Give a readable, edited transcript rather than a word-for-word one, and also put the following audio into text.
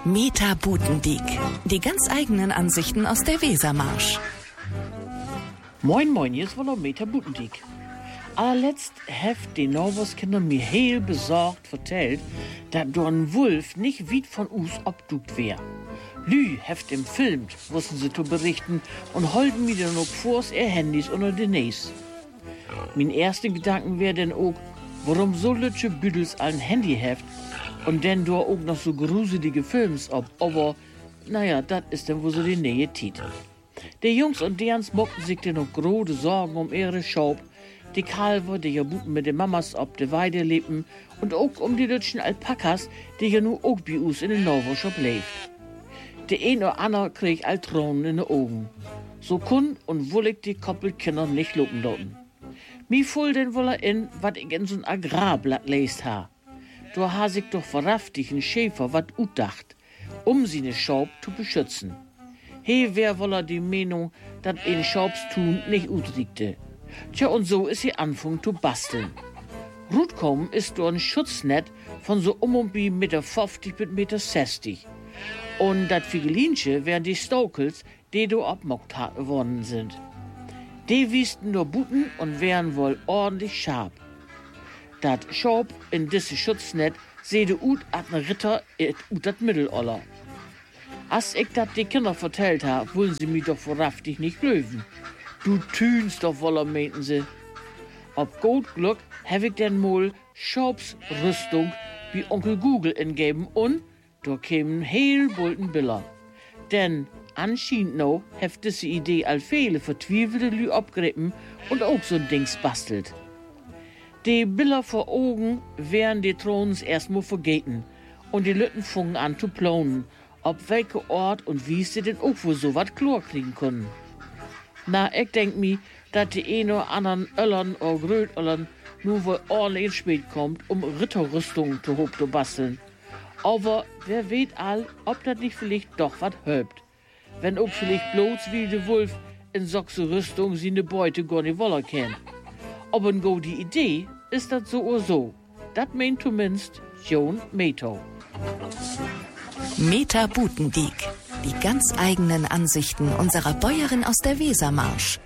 Meta Butendiek. Die ganz eigenen Ansichten aus der Wesermarsch. Moin moin, hier ist wohl Meta Butendiek. Allerletzt heft die Norwoskinder mir heel besorgt vertellt, dass ein Wolf nicht weit von us obdukt wär. Lü heft im Film, wussten sie zu berichten und holden mir dann auch vors ihr Handys unter den Näs. Mein erster Gedanken wär denn auch, warum so lütsche Büdels ein Handy heft und denn da auch noch so gruselige Films ob, aber naja, das ist dann wo so die Nähe tit. Die Jungs und derens mockten sich denn noch große Sorgen um ihre Schaub, die Kalver, die ja Buten mit den Mamas ob de Weide lebten und auch um die lütschen Alpakas, die ja nu auch bei uns in den Norwoschop lebt. Der ein oder andere krieg all Tränen in den Augen. So kun und wollig die Koppelkinder nicht lupen lassen. Mi fuhl den woller in, wat ich in so'n Agrarblatt lest ha. Da ha sich doch verraftig ein Schäfer wat utdacht, seine Schaub zu beschützen. He wär woller die Meinung, dat ein Schaubstun nicht utriegte. Tja, und so ist sie anfangen zu basteln. Rutkommen ist do ein Schutznet von so und bi 1,50 Meter bis 1,60 Meter. Und dat Figelinche wären die Stokels, die do abmockt worden sind. Die wiesten nur Buten und wären wohl ordentlich scharf. Dat Schaub in disse Schutznet sehde ut at ne Ritter ut dat Mitteloller. As ich dat die Kinder vertellt ha, wollen sie mi doch verraftig nicht löwen. Du tünst doch woller, meinten sie. Ob gut Glück hab ich denn mal Schaubs Rüstung wie Onkel Google ingeben und da kämen heel bulten Biller. Denn anscheinend no heft diese Idee all viele vertwiefelte Lü abgrippen und auch so'n Dings bastelt. Die Biller vor Augen wären die Throns erstmal vergeten und die Lütten fungen an zu planen, ob welche Ort und wie sie denn auch wohl so wat Chlor kriegen können. Na, ich denk mi, dat die ein oder anderen Öllern oder Grötöllern nur wohl ordentlich ins Spät kommt, Ritterrüstungen zu hoch zu basteln. Aber wer weet all, ob dat nicht vielleicht doch wat hölbt. Wenn auch vielleicht bloß wie de Wolf in soxe Rüstung sie ne Beute gar nicht woller kennt. Aber n go die Idee ist dat so oder so. Dat meint zumindest John Meto. Meta Butendiek. Die ganz eigenen Ansichten unserer Bäuerin aus der Wesermarsch.